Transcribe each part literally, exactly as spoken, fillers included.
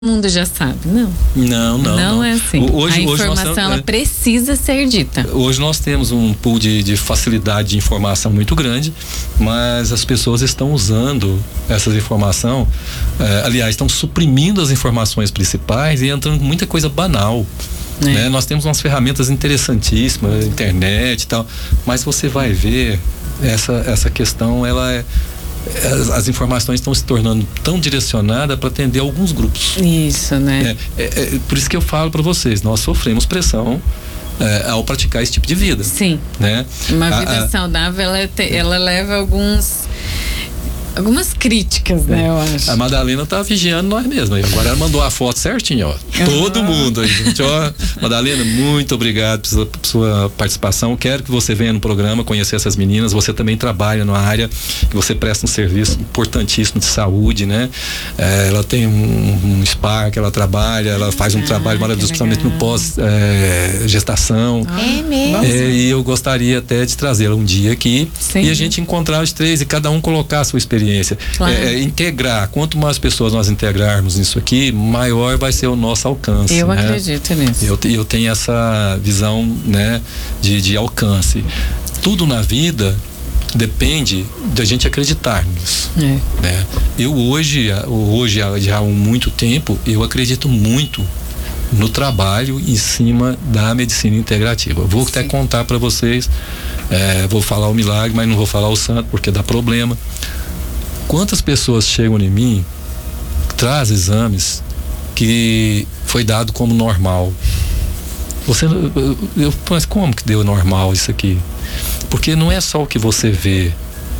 mundo já sabe, não. Não, não. Não, não. é assim. Hoje, a hoje informação nós, ela é, precisa ser dita. Hoje nós temos um pool de, de facilidade de informação muito grande, mas as pessoas estão usando essa informação, é, aliás, estão suprimindo as informações principais e entrando com muita coisa banal. É. Né? Nós temos umas ferramentas interessantíssimas, internet e tal, mas você vai ver essa, essa questão, ela é As, as informações estão se tornando tão direcionadas para atender alguns grupos. Isso, né? É, é, é, por isso que eu falo para vocês, nós sofremos pressão é, ao praticar esse tipo de vida. Sim. Né? Uma a, vida a, saudável, ela, te, ela leva alguns algumas críticas, né, eu acho. A Madalena tá vigiando nós mesmos. Agora ela mandou a foto certinho, ó. Uhum. Todo mundo aí, gente, ó. Madalena, muito obrigado por sua, por sua participação. Quero que você venha no programa conhecer essas meninas. Você também trabalha numa área que você presta um serviço importantíssimo de saúde, né? É, ela tem um, um spa que ela trabalha, ela faz um ah, trabalho maravilhoso, principalmente no pós-gestação. É, é mesmo. É, e eu gostaria até de trazê-la um dia aqui. Sim. E a gente encontrar os três e cada um colocar a sua experiência. Claro. É, é, integrar, quanto mais pessoas nós integrarmos nisso aqui, maior vai ser o nosso alcance. Eu né? acredito nisso. Eu, eu tenho essa visão, né, de, de alcance. Tudo na vida depende da gente acreditar nisso. É. Né? Eu hoje, hoje já há muito tempo, eu acredito muito no trabalho em cima da medicina integrativa. Vou Sim. até contar para vocês, é, vou falar o milagre, mas não vou falar o santo porque dá problema. Quantas pessoas chegam em mim, traz exames que foi dado como normal. Você, eu, eu, mas como que deu normal isso aqui? Porque não é só o que você vê.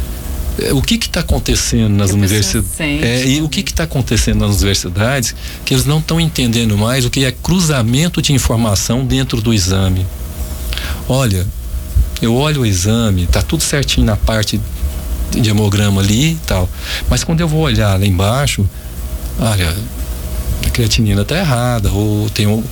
O que está acontecendo nas universidades? É, e o que está acontecendo nas universidades que eles não estão entendendo mais o que é cruzamento de informação dentro do exame. Olha, eu olho o exame, tá tudo certinho na parte de hemograma ali e tal, mas quando eu vou olhar lá embaixo, olha, a creatinina tá errada, ou tem um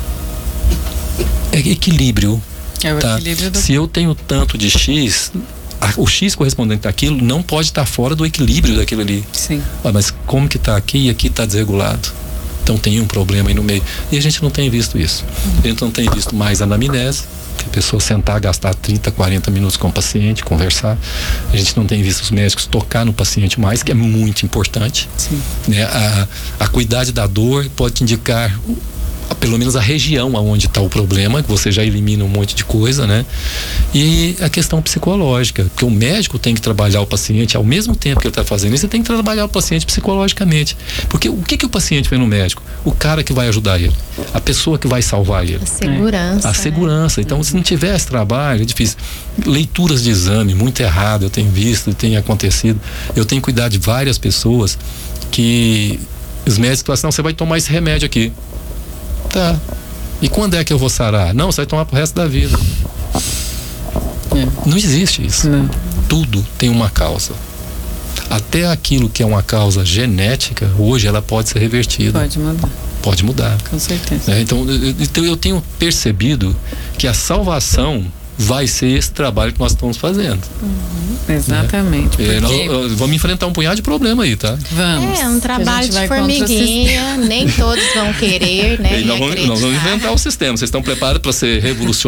é equilíbrio. É o tá? equilíbrio do... Se eu tenho tanto de X, a, o X correspondente àquilo não pode estar fora do equilíbrio daquilo ali. Sim. Ah, mas como que tá aqui e aqui tá desregulado? Então tem um problema aí no meio. E a gente não tem visto isso. Uhum. A gente não tem visto mais anamnese, que a pessoa sentar, gastar trinta, quarenta minutos com o paciente, conversar. A gente não tem visto os médicos tocar no paciente mais, que é muito importante. Sim. Né? A, a cuidade da dor pode te indicar pelo menos a região aonde está o problema, que você já elimina um monte de coisa, né? E a questão psicológica, porque o médico tem que trabalhar o paciente ao mesmo tempo que ele está fazendo isso, você tem que trabalhar o paciente psicologicamente, porque o que que o paciente vê no médico? O cara que vai ajudar ele, a pessoa que vai salvar ele. A segurança. A segurança, né? Então uhum. se não tiver esse trabalho, é difícil. Leituras de exame, muito errado, eu tenho visto, tem acontecido, eu tenho cuidado de várias pessoas que os médicos falam assim, não, você vai tomar esse remédio aqui. Tá. E quando é que eu vou sarar? Não, você vai tomar pro resto da vida. É. Não existe isso. Não. Tudo tem uma causa. Até aquilo que é uma causa genética, hoje ela pode ser revertida. Pode mudar. Pode mudar. Com certeza. É, então, eu, eu tenho percebido que a salvação vai ser esse trabalho que nós estamos fazendo. Uhum, exatamente. É, nós, nós vamos enfrentar um punhado de problema aí, tá? Vamos. É um trabalho de formiguinha, nem todos vão querer, né? E nós, vamos, nós vamos inventar o sistema. Vocês estão preparados para ser revolucionários?